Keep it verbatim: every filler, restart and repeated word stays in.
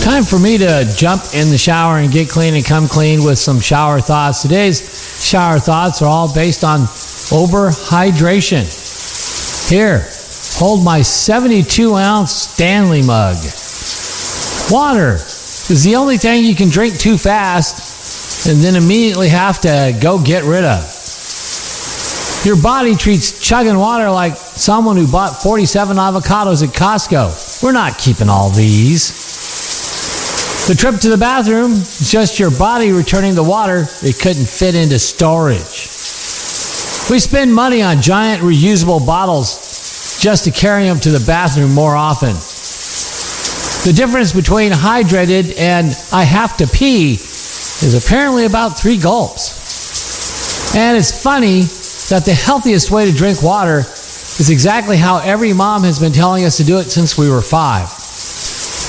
Time for me to jump in the shower and get clean and come clean with some shower thoughts. Today's shower thoughts are all based on overhydration. Here, hold my seventy-two ounce Stanley mug. Water is the only thing you can drink too fast and then immediately have to go get rid of. Your body treats chugging water like someone who bought forty-seven avocados at Costco. We're not keeping all these. The trip to the bathroom is just your body returning the water it couldn't fit into storage. We spend money on giant reusable bottles just to carry them to the bathroom more often. The difference between hydrated and I have to pee is apparently about three gulps. And it's funny that the healthiest way to drink water is exactly how every mom has been telling us to do it since we were five.